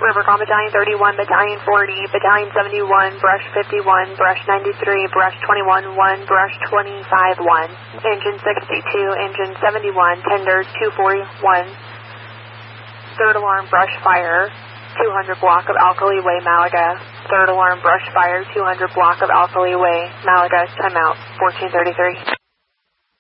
Rivercom, Battalion 31, Battalion 40, Battalion 71, Brush 51, Brush 93, Brush 21, 1, Brush 25, 1. Engine 62, Engine 71, Tender 241. Third alarm, brush fire, 200 block of Alkali Way, Malaga. Third alarm, brush fire, 200 block of Alkali Way, Malaga. Timeout, 1433.